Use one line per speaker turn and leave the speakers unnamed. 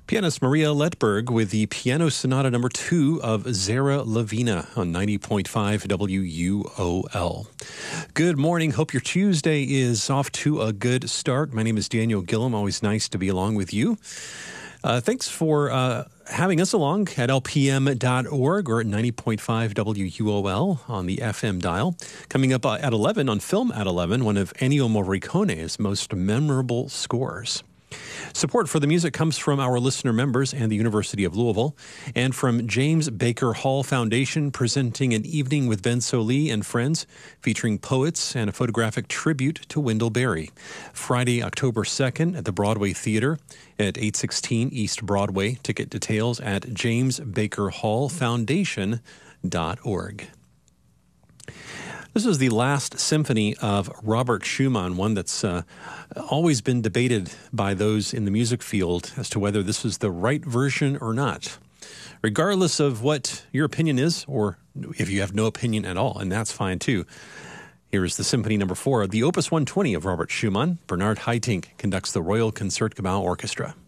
Pianist Maria Letberg with the Piano Sonata number 2 of Zara Lavina on 90.5 WUOL. Good morning. Hope your Tuesday is off to a good start. My name is Daniel Gillum. Always nice to be along with you. Thanks for having us along at lpm.org or at 90.5 WUOL on the FM dial. Coming up at 11 on Film at 11, one of Ennio Morricone's most memorable scores. Support for the music comes from our listener members and the University of Louisville, and from James Baker Hall Foundation, presenting an evening with Ben Sollee and friends, featuring poets and a photographic tribute to Wendell Berry. Friday, October 2nd at the Broadway Theater at 816 East Broadway. Ticket details at jamesbakerhallfoundation.org. This is the last symphony of Robert Schumann, one that's always been debated by those in the music field as to whether this is the right version or not. Regardless of what your opinion is, or if you have no opinion at all, and that's fine too, here is the Symphony Number 4, the Opus 120 of Robert Schumann. Bernard Haitink conducts the Royal Concertgebouw Orchestra.